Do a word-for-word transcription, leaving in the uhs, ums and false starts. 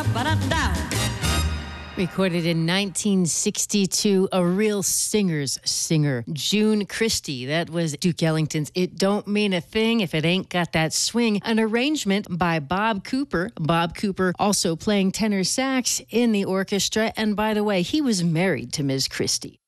Ba-da-da. Recorded in nineteen sixty-two, a real singer's singer, June Christy. That was Duke Ellington's It Don't Mean a Thing If It Ain't Got That Swing, an arrangement by Bob Cooper. Bob Cooper also playing tenor sax in the orchestra. And by the way, he was married to Miz Christy.